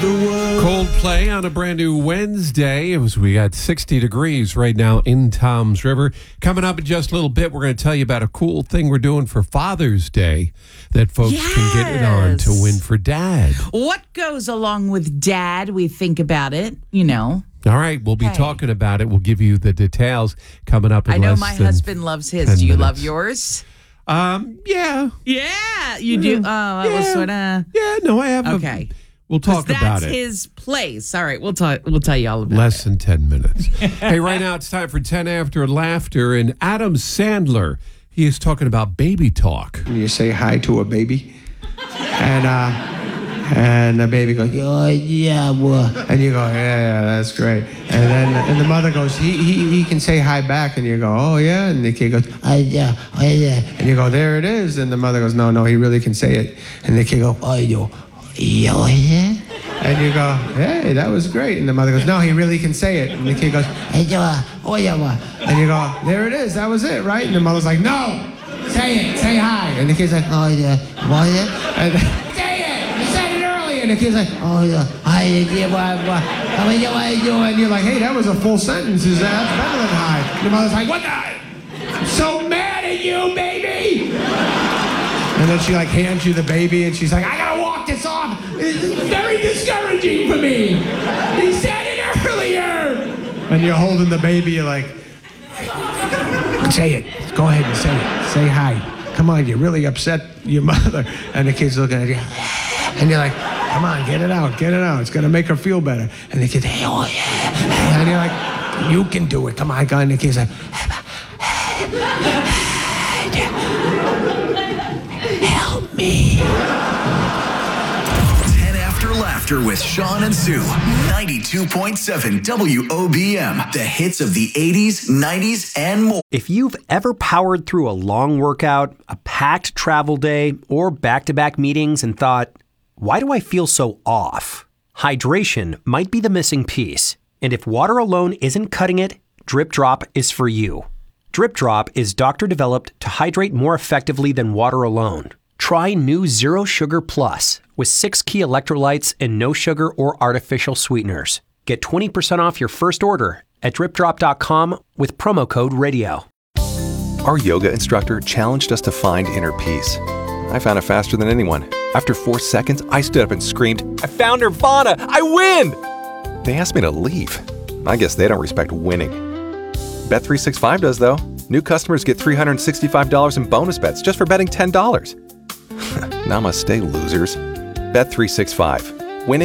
the world. Coldplay on a brand new Wednesday. We got 60 degrees right now in Toms River. Coming up in just a little bit, we're going to tell you about a cool thing we're doing for Father's Day that folks can get it on to win for Dad. What goes along with Dad? We think about it, you know. All right, we'll be talking about it. We'll give you the details coming up in I know less my than husband loves his. 10 Do you minutes. love yours? Yeah. Yeah, you do. Oh, that was sort of. Yeah, no, I have. Okay. We'll talk about That's it. his place. All right, we'll tell you all about Less it. than 10 minutes. Hey, right now it's time for 10 After Laughter, and Adam Sandler, he is talking about baby talk. You say hi to a baby, and the baby goes, oh, yeah, well. And you go, yeah, that's great. And the mother goes, he can say hi back, and you go, oh, yeah. And the kid goes, oh, yeah. And you go, there it is. And the mother goes, no, he really can say it. And the kid goes, oh, yeah. And you go, hey, that was great. And the mother goes, no, he really can say it. And the kid goes, oh, yeah. And you go, there it is. That was it, right? And the mother's like, no, say it. Say hi. And the kid's like, oh, yeah. And say it. You said it earlier. And the kid's like, oh, yeah. Hi, and you're like, hey, that was a full sentence. That's better than hi. And the mother's like, what the? I'm so mad at you, baby. And then she like hands you the baby and she's like, I gotta walk this off. It's very discouraging for me. He said it earlier. And you're holding the baby, you're like, say it. Go ahead and say it. Say hi. Come on, you're really upset your mother. And the kid's looking at you. And you're like, come on, get it out. It's gonna make her feel better. And the kid's, oh yeah. And you're like, you can do it. Come on, go. And the kid's like, help me. 10 After Laughter with Sean and Sue. 92.7 WOBM. The hits of the 80s, 90s, and more. If you've ever powered through a long workout, a packed travel day, or back-to-back meetings and thought, why do I feel so off? Hydration might be the missing piece. And if water alone isn't cutting it, Drip Drop is for you. Drip Drop is doctor-developed to hydrate more effectively than water alone. Try new Zero Sugar Plus with 6 key electrolytes and no sugar or artificial sweeteners. Get 20% off your first order at dripdrop.com with promo code RADIO. Our yoga instructor challenged us to find inner peace. I found it faster than anyone. After 4 seconds, I stood up and screamed, I found Nirvana! I win! They asked me to leave. I guess they don't respect winning. Bet365 does, though. New customers get $365 in bonus bets just for betting $10. Namaste, losers. Bet365.